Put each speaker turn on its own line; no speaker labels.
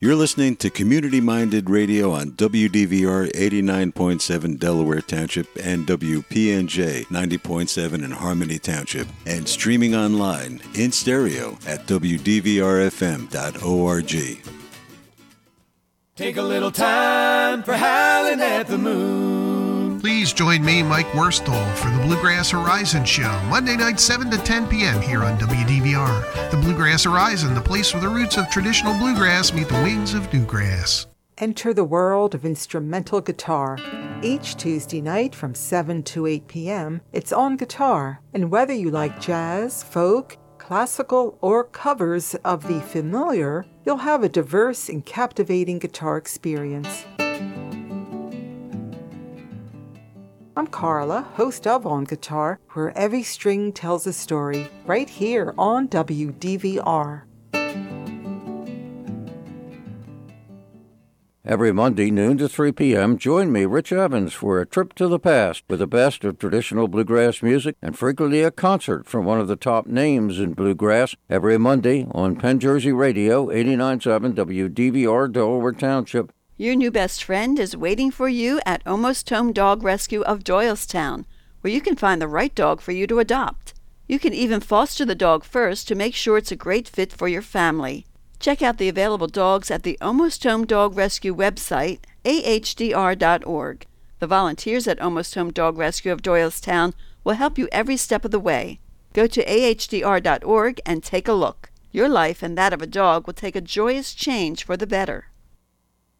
You're listening to Community Minded Radio on WDVR 89.7 Delaware Township and WPNJ 90.7 in Harmony Township, and streaming online in stereo at WDVRFM.org.
Take a little time for howling at the moon.
Please join me, Mike Worstall, for the Bluegrass Horizon Show, Monday night 7 to 10 p.m. here on WDVR. The Bluegrass Horizon, the place where the roots of traditional bluegrass meet the wings of newgrass.
Enter the world of instrumental guitar. Each Tuesday night from 7 to 8 p.m., it's on guitar. And whether you like jazz, folk, classical, or covers of the familiar, you'll have a diverse and captivating guitar experience. I'm Carla, host of On Guitar, where every string tells a story, right here on WDVR.
Every Monday, noon to 3 p.m., join me, Rich Evans, for a trip to the past with the best of traditional bluegrass music and frequently a concert from one of the top names in bluegrass every Monday on Penn Jersey Radio, 89.7 WDVR, Delaware Township.
Your new best friend is waiting for you at Almost Home Dog Rescue of Doylestown, where you can find the right dog for you to adopt. You can even foster the dog first to make sure it's a great fit for your family. Check out the available dogs at the Almost Home Dog Rescue website, ahdr.org. The volunteers at Almost Home Dog Rescue of Doylestown will help you every step of the way. Go to ahdr.org and take a look. Your life and that of a dog will take a joyous change for the better.